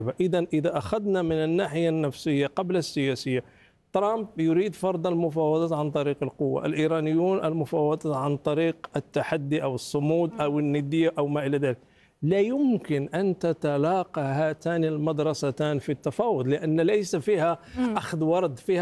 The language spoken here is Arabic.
إذا أخذنا من الناحية النفسية قبل السياسية، ترامب يريد فرض المفاوضات عن طريق القوة، الإيرانيون المفاوضات عن طريق التحدي أو الصمود أو الندية أو ما إلى ذلك. لا يمكن أن تتلاقى هاتان المدرستان في التفاوض، لأن ليس فيها أخذ ورد، فيها